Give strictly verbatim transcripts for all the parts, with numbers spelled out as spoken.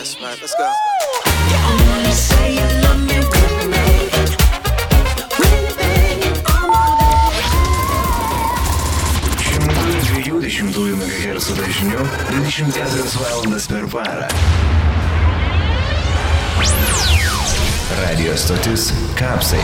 That's right, let's go. šimtas dvidešimt megahercų dažniu dvidešimt keturias valandas per parą. Radio stotis Kapsai.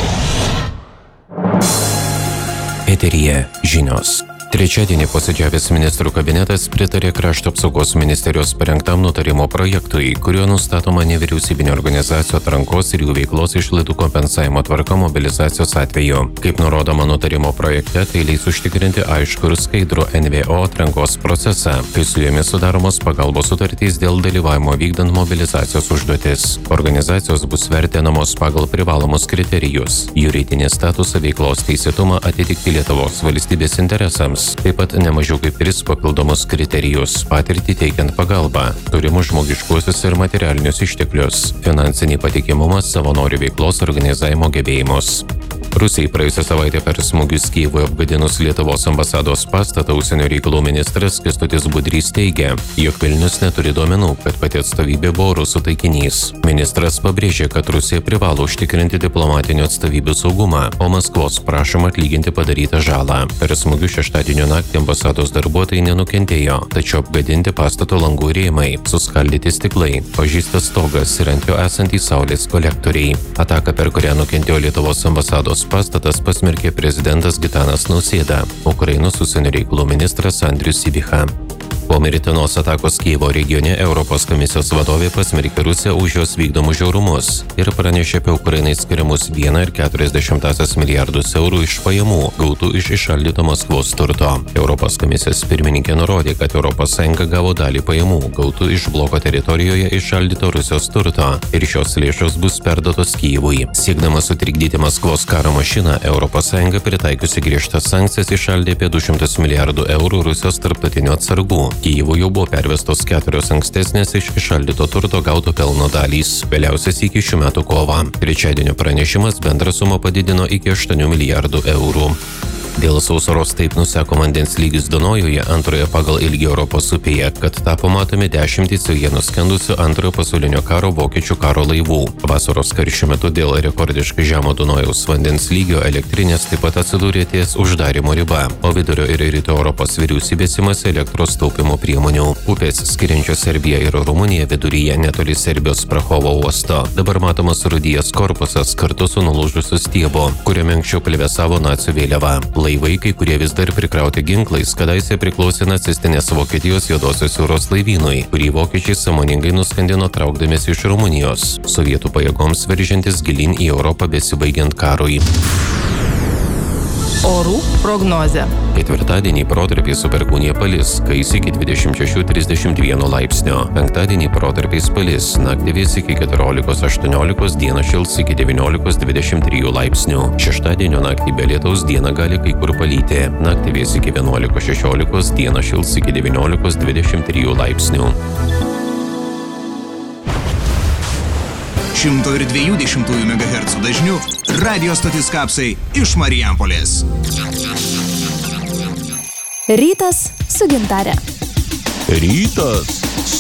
Eteryje žinios. Trečiadienį posėdžiavęs ministrų kabinetas pritarė Krašto apsaugos ministerijos parengtam nutarimo projektui, kuriuo nustatoma nevyriausybinio organizacijų atrankos ir jų veiklos išlaidų kompensavimo tvarka mobilizacijos atveju. Kaip nurodoma nutarimo projekte, tai leis užtikrinti aiškų ir skaidrų N V O atrankos procesą, kai su jomis sudaromos pagalbos sutartys dėl dalyvavimo vykdant mobilizacijos užduotis. Organizacijos bus vertinamos pagal privalomus kriterijus: juridinį statusą, veiklos teisėtumą, atitikti Lietuvos valstybės interesams. Taip pat nemažiau kaip tris papildomus kriterijus: patirtį teikiant pagalbą, turimus žmogiškuosius ir materialinius išteklius, finansinį patikimumą, savanorių veiklos organizavimo gebėjimus. Rusijai praėjusią savaitę per smūgius Kijevui apgadinus Lietuvos ambasados pastatą užsienio reikalų ministras Kęstutis Budrys teigia, jog Vilnius neturi duomenų, kad pati atstovybė buvo rusų taikinys. Ministras pabrėžė, kad Rusija privalo užtikrinti diplomatinių atstovybių saugumą, o Maskvos prašoma atlyginti padarytą žalą. Per smūgius šeštadienio naktį ambasados darbuotojai nenukentėjo, tačiau apgadinti pastato langų rėmai, suskaldyti stiklai, pažeistas stogas ir ant jo esantys saulės kolektoriai. Ataka, per kurią nukentėjo Lietuvos ambasados pastatas, pasmerkė prezidentas Gitanas Nausėda, Ukrainos užsienio reikalų ministras Andrius Sybiha. Po mirtinos atakos Kijevo regione Europos komisijos vadovė pasmerkė Rusiją už jos vykdomus žiaurumus ir pranešė apie Ukrainai skiriamus vieną ir keturias dešimtąsias milijardus eurų iš pajamų gautų iš išaldyto Maskvos turto. Europos komisijos pirmininkė nurodė, kad Europos Sąjunga gavo dalį pajamų gautų iš bloko teritorijoje išaldyto Rusijos turto ir šios lėšos bus perduotos Kijevui. Siekdama sutrikdyti Maskvos karo mašiną, Europos Sąjunga pritaikiusi griežtas sankcijas išaldė apie du šimtus milijardų eurų Rusijos tarptautinių atsargų. Kijevui jau buvo pervestos keturios ankstesnės iš išaldyto turto gauto pelno dalys, vėliausias iki šių metų kovą. Trečiadienio pranešimas bendrą sumą padidino iki aštuonių milijardų eurų. Dėl sausaros taip nuseko vandens lygis Dunojuje, antroje pagal ilgį Europos upėje, kad tapo matomi dešimtys joje nuskendusių antrojo pasaulinio karo vokiečių karo laivų. Vasaros karščių metu dėl rekordiškai žemo Dunojaus vandens lygio elektrinės taip pat atsidūrė ties uždarimo riba, o vidurio ir rytų Europos vyriausybės imasi elektros taupimo priemonių. Upės skiriančios Serbiją ir Rumuniją viduryje netoli Serbijos Prahovo uosto dabar matomas rūdijęs korpusas kartu su nulūžusiu stiebu, kuriame anksčiau plevėsavo nacių vėliava. Laivai, kai kurie vis dar prikrauti ginklais, kadaise priklausė nacistinės Vokietijos Juodosios jūros laivynui, kurį vokiečiai sąmoningai nuskandino traukdamiesi iš Rumunijos, sovietų pajėgoms veržiantis gilyn į Europą besibaigiant karui. Orų prognozė. Ketvirtadienį protarpiais su perkūnija palis, kais iki dvidešimt šešių trisdešimt vieno laipsnio. Penktadienį protarpiais palis, naktį vės iki keturiolikos aštuoniolikos, dieną šils iki devyniolikos dvidešimt trijų laipsnių. Šeštadienio naktį be lietaus, dieną gali kai kur palyti. Naktį vės iki vienuolikos šešiolikos, dieną šils iki devyniolikos dvidešimt trijų laipsnių. šimtas dvidešimt megahercų dažniu radio stotis Kapsai iš Marijampolės. Rytas su gintare. Rytas